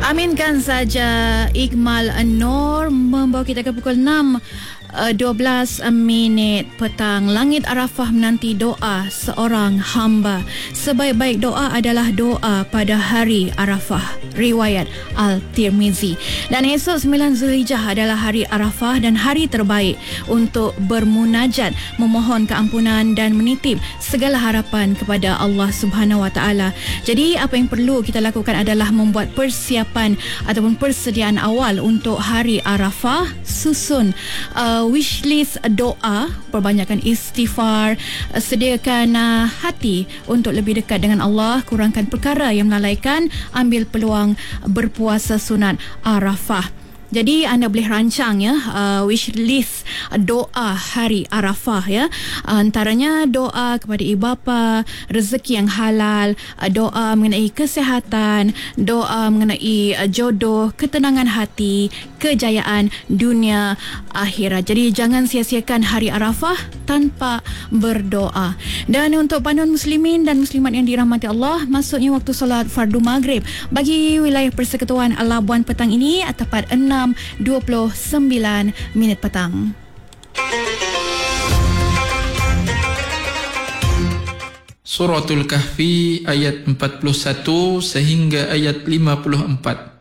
Aminkan saja. Iqmal Nur membawa kita ke pukul 6:12 petang. Langit Arafah menanti doa seorang hamba. Sebaik-baik doa adalah doa pada hari Arafah. Riwayat Al-Tirmizi. Dan esok 9 Zulhijjah adalah hari Arafah dan hari terbaik untuk bermunajat, memohon keampunan dan menitip segala harapan kepada Allah Subhanahu Wa Taala. Jadi apa yang perlu kita lakukan adalah membuat persiapan ataupun persediaan awal untuk hari Arafah. Susun wishlist doa, perbanyakkan istighfar, sediakan hati untuk lebih dekat dengan Allah, kurangkan perkara yang melalaikan, ambil peluang berpuasa sunat Arafah. Jadi anda boleh rancang wishlist doa hari Arafah ya. Antaranya doa kepada ibu bapa, rezeki yang halal, doa mengenai kesihatan, doa mengenai jodoh, ketenangan hati, kejayaan dunia akhirat. Jadi jangan sia-siakan hari Arafah tanpa berdoa. Dan untuk panduan muslimin dan muslimat yang dirahmati Allah, masuknya waktu solat fardu maghrib bagi wilayah Persekutuan Labuan petang ini tepat 6:29 petang. Suratul Kahfi ayat 41 sehingga ayat 54.